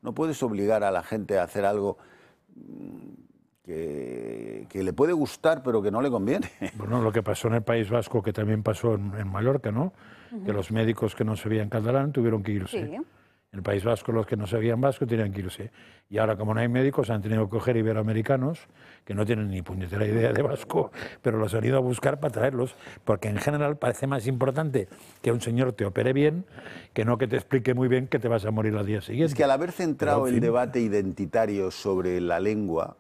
no puedes obligar a la gente a hacer algo que le puede gustar pero que no le conviene. Bueno, lo que pasó en el País Vasco, que también pasó en Mallorca, ¿no? Que los médicos que no sabían catalán tuvieron que irse. Sí. En el País Vasco los que no sabían vasco tenían que irse. Y ahora, como no hay médicos, han tenido que coger iberoamericanos que no tienen ni puñetera idea de vasco, pero los han ido a buscar para traerlos, porque en general parece más importante que un señor te opere bien que no que te explique muy bien que te vas a morir al día siguiente. Es que al haber centrado Pero, en el fin, debate identitario sobre la lengua,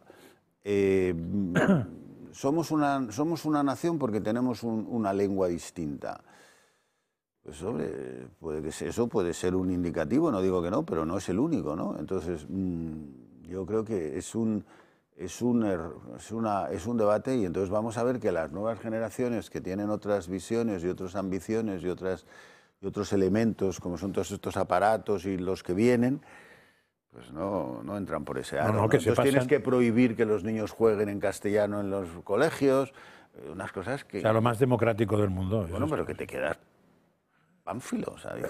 somos una nación porque tenemos una lengua distinta. Pues, hombre, eso puede ser un indicativo, no digo que no, pero no es el único, ¿no? Entonces, yo creo que es un debate, y entonces vamos a ver que las nuevas generaciones que tienen otras visiones y otras ambiciones y otros elementos, como son todos estos aparatos y los que vienen, pues no entran por ese aro. No, que entonces tienes que prohibir que los niños jueguen en castellano en los colegios, unas cosas que... O sea, lo más democrático del mundo. Bueno, pero que te quedas pánfilo, o sea, dices,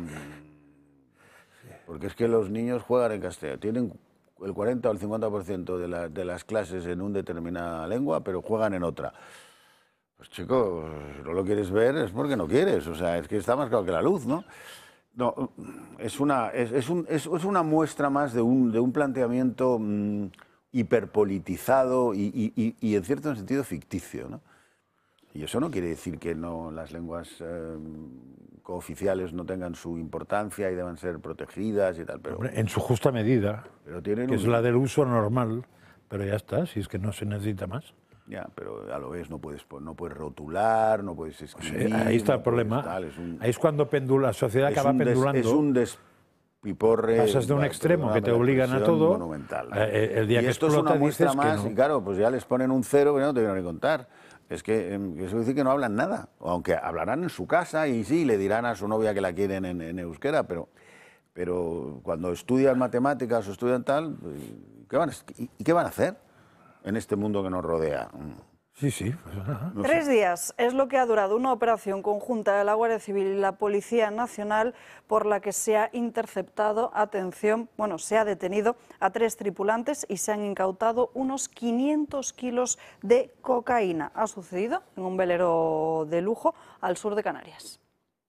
porque es que los niños juegan en castellano, tienen el 40 o el 50% de las clases en una determinada lengua, pero juegan en otra. Pues chico, si no lo quieres ver es porque no quieres, o sea, es que está más claro que la luz, ¿no? No, es una muestra más de un planteamiento hiperpolitizado y en cierto sentido ficticio, ¿no? Y eso no quiere decir que no las lenguas cooficiales no tengan su importancia y deban ser protegidas y tal, pero... Hombre, en su justa medida, pero tienen que es la del uso normal, pero ya está, si es que no se necesita más. Ya, pero ya lo ves, no puedes rotular, no puedes escribir... Ahí está el problema. Ahí es cuando la sociedad acaba pendulando. Es un despiporre... Pasas de un extremo que te obligan a todo, monumental. El día y que esto explota, es una muestra dices que más, no. y claro, pues ya les ponen un cero que no te quiero ni contar. Es que eso quiere decir que no hablan nada, o aunque hablarán en su casa y sí, le dirán a su novia que la quieren en euskera, pero cuando estudian matemáticas o estudian tal, ¿qué van a hacer en este mundo que nos rodea? Sí, sí. No 3 días es lo que ha durado una operación conjunta de la Guardia Civil y la Policía Nacional por la que se ha interceptado, se ha detenido a 3 tripulantes y se han incautado unos 500 kilos de cocaína. Ha sucedido en un velero de lujo al sur de Canarias.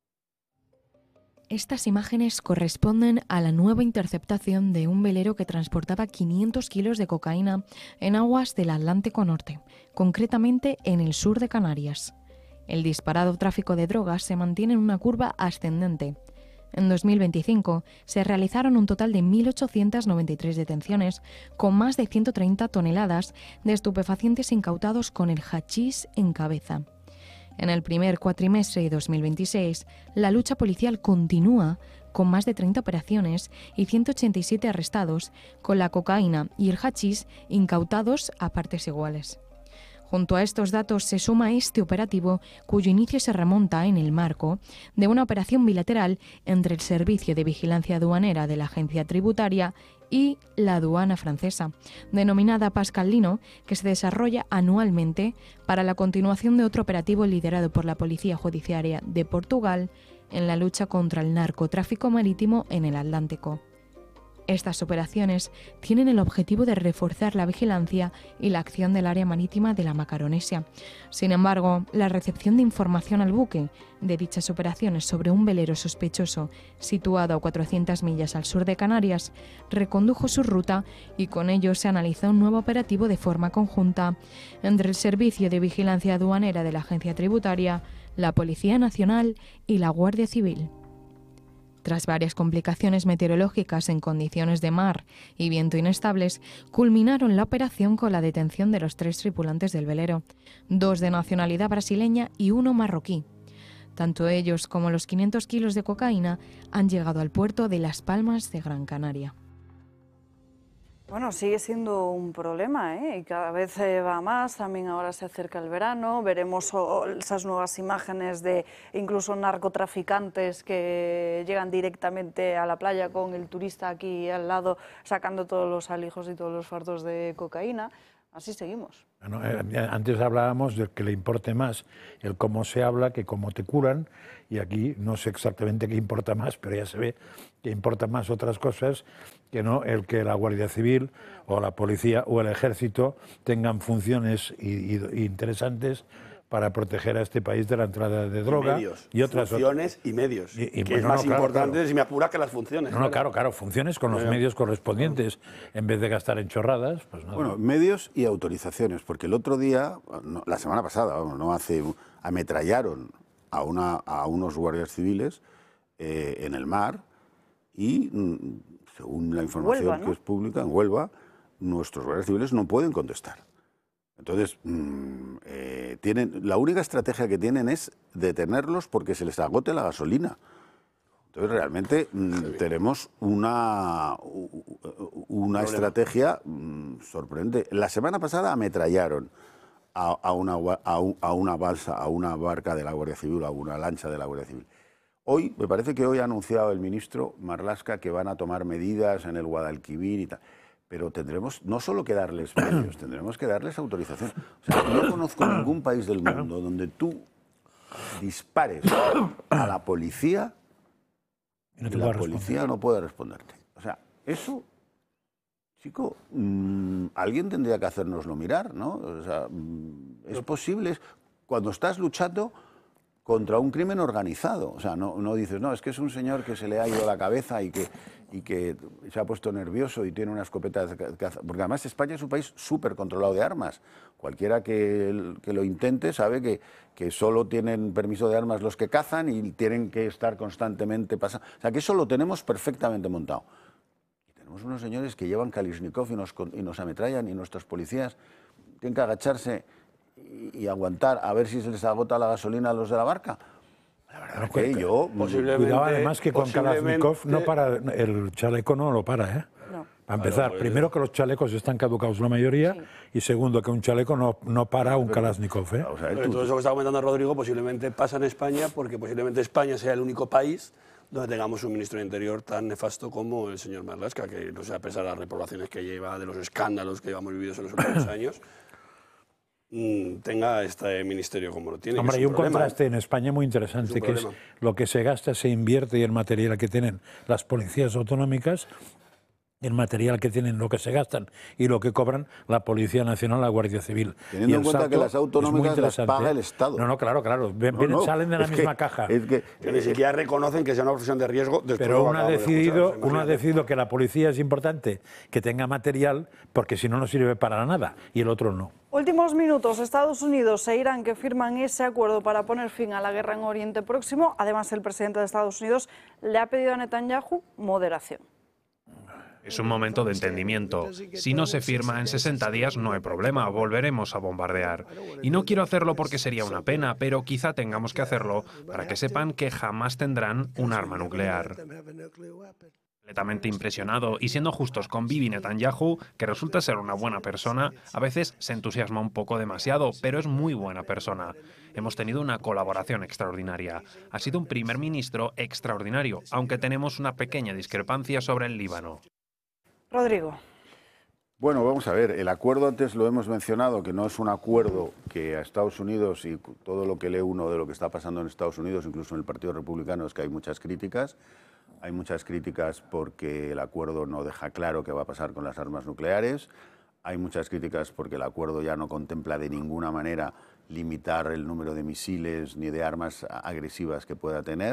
Estas imágenes corresponden a la nueva interceptación de un velero que transportaba 500 kilos de cocaína en aguas del Atlántico Norte, concretamente en el sur de Canarias. El disparado tráfico de drogas se mantiene en una curva ascendente. En 2025 se realizaron un total de 1.893 detenciones, con más de 130 toneladas de estupefacientes incautados con el hachís en cabeza. En el primer cuatrimestre de 2026, la lucha policial continúa con más de 30 operaciones y 187 arrestados, con la cocaína y el hachís incautados a partes iguales. Junto a estos datos se suma este operativo, cuyo inicio se remonta en el marco de una operación bilateral entre el Servicio de Vigilancia Aduanera de la Agencia Tributaria y la aduana francesa, denominada Pascalino, que se desarrolla anualmente para la continuación de otro operativo liderado por la Policía Judiciaria de Portugal en la lucha contra el narcotráfico marítimo en el Atlántico. Estas operaciones tienen el objetivo de reforzar la vigilancia y la acción del área marítima de la Macaronesia. Sin embargo, la recepción de información al buque de dichas operaciones sobre un velero sospechoso situado a 400 millas al sur de Canarias recondujo su ruta y con ello se analizó un nuevo operativo de forma conjunta entre el Servicio de Vigilancia Aduanera de la Agencia Tributaria, la Policía Nacional y la Guardia Civil. Tras varias complicaciones meteorológicas en condiciones de mar y viento inestables, culminaron la operación con la detención de los 3 tripulantes del velero, 2 de nacionalidad brasileña y 1 marroquí. Tanto ellos como los 500 kilos de cocaína han llegado al puerto de Las Palmas de Gran Canaria. Bueno, sigue siendo un problema, y cada vez va más, también ahora se acerca el verano, veremos esas nuevas imágenes de incluso narcotraficantes que llegan directamente a la playa con el turista aquí al lado, sacando todos los alijos y todos los fardos de cocaína. Así seguimos. Bueno, antes hablábamos de que le importe más el cómo se habla que cómo te curan, y aquí no sé exactamente qué importa más, pero ya se ve que importa más otras cosas que no el que la Guardia Civil o la policía o el ejército tengan funciones interesantes para proteger a este país de la entrada de droga y otras funciones y medios, que bueno, es más claro, importante, claro. si me apura, que las funciones. No, claro, funciones con los medios correspondientes, en vez de gastar en chorradas. Pues nada. Bueno, medios y autorizaciones, porque el otro día, la semana pasada, no hace, ametrallaron a unos guardias civiles en el mar y, según la información Huelva, ¿no? que es pública, en Huelva, nuestros guardias civiles no pueden contestar. Entonces, la única estrategia que tienen es detenerlos porque se les agote la gasolina. Entonces, realmente tenemos una estrategia sorprendente. La semana pasada ametrallaron a una balsa, a una barca de la Guardia Civil, a una lancha de la Guardia Civil. Hoy, me parece que hoy ha anunciado el ministro Marlaska que van a tomar medidas en el Guadalquivir y tal. Pero tendremos no solo que darles medios, tendremos que darles autorización. O sea, no conozco ningún país del mundo donde tú dispares a la policía y la policía no puede responderte. O sea, eso, chico, alguien tendría que hacérnoslo mirar, ¿no? O sea, es posible, cuando estás luchando contra un crimen organizado. O sea, no dices, no, es que es un señor que se le ha ido la cabeza y que se ha puesto nervioso y tiene una escopeta de caza. Porque además España es un país súper controlado de armas. Cualquiera que lo intente sabe que solo tienen permiso de armas los que cazan y tienen que estar constantemente pasando. O sea, que eso lo tenemos perfectamente montado. Y tenemos unos señores que llevan Kalashnikov y nos ametrallan, y nuestros policías tienen que agacharse y aguantar a ver si se les agota la gasolina a los de la barca. La verdad que yo... Cuidado además que con Kalashnikov no para, el chaleco no lo para, ¿eh? No. Para empezar, primero que los chalecos están caducados la mayoría, y segundo que un chaleco no para un Kalashnikov, ¿eh? O sea, Pero todo eso que está comentando Rodrigo posiblemente pasa en España, porque posiblemente España sea el único país donde tengamos un ministro de Interior tan nefasto como el señor Marlaska, que no sé, a pesar de las reprobaciones que lleva, de los escándalos que llevamos vividos en los últimos años, tenga este ministerio como lo tiene. Hombre, hay un contraste en España muy interesante, que es lo que se gasta se invierte, y el material que tienen las policías autonómicas, el material que tienen, lo que se gastan y lo que cobran la Policía Nacional, la Guardia Civil. Teniendo en cuenta que las autonómicas las paga el Estado. No, claro. Salen de la misma caja. Que ni siquiera reconocen que sea una profesión de riesgo. Pero uno ha decidido que la policía es importante, que tenga material, porque si no, no sirve para nada, y el otro no. Últimos minutos, Estados Unidos e Irán que firman ese acuerdo para poner fin a la guerra en Oriente Próximo. Además, el presidente de Estados Unidos le ha pedido a Netanyahu moderación. Es un momento de entendimiento. Si no se firma en 60 días no hay problema, volveremos a bombardear. Y no quiero hacerlo porque sería una pena, pero quizá tengamos que hacerlo para que sepan que jamás tendrán un arma nuclear. Completamente impresionado y siendo justos con Bibi Netanyahu, que resulta ser una buena persona, a veces se entusiasma un poco demasiado, pero es muy buena persona. Hemos tenido una colaboración extraordinaria. Ha sido un primer ministro extraordinario, aunque tenemos una pequeña discrepancia sobre el Líbano. Rodrigo. Bueno, vamos a ver, el acuerdo antes lo hemos mencionado, que no es un acuerdo que a Estados Unidos, y todo lo que lee uno de lo que está pasando en Estados Unidos, incluso en el Partido Republicano, es que hay muchas críticas. Hay muchas críticas porque el acuerdo no deja claro qué va a pasar con las armas nucleares. Hay muchas críticas porque el acuerdo ya no contempla de ninguna manera limitar el número de misiles ni de armas agresivas que pueda tener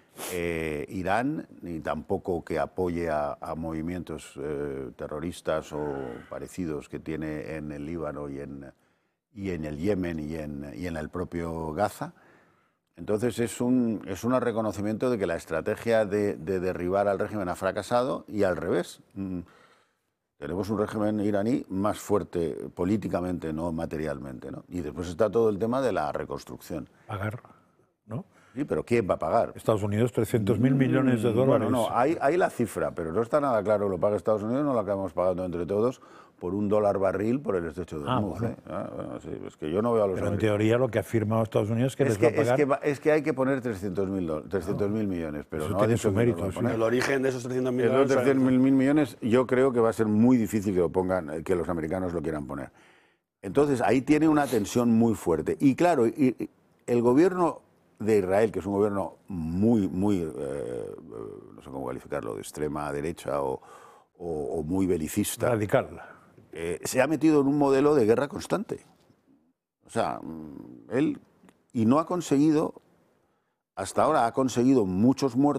Irán, ni tampoco que apoye a movimientos terroristas o parecidos que tiene en el Líbano y en el Yemen y en el propio Gaza. Entonces es un reconocimiento de que la estrategia de derribar al régimen ha fracasado, y al revés. Tenemos un régimen iraní más fuerte políticamente, no materialmente, ¿no? Y después está todo el tema de la reconstrucción. Pagar, ¿no? Sí, pero ¿quién va a pagar? Estados Unidos, 300.000 millones de dólares. Bueno, hay la cifra, pero no está nada claro. Lo paga Estados Unidos, no lo acabamos pagando entre todos por $1 barril por el estrecho de Hormuz. Bueno. Bueno, sí, es que yo no veo a los Pero en americanos. teoría lo que ha firmado Estados Unidos es que les va a pagar... Es que hay que poner 300.000 millones, pero eso no tiene ha dicho su que mérito. lo va a Sí. poner. El origen de esos 300.000 Esos millones... 300.000 millones yo creo que va a ser muy difícil que lo pongan, que los americanos lo quieran poner. Entonces ahí tiene una tensión muy fuerte. Y claro, el gobierno de Israel, que es un gobierno muy, no sé cómo calificarlo, de extrema derecha o muy belicista. Radical. Se ha metido en un modelo de guerra constante. O sea, él, y no ha conseguido, hasta ahora ha conseguido muchos muertos.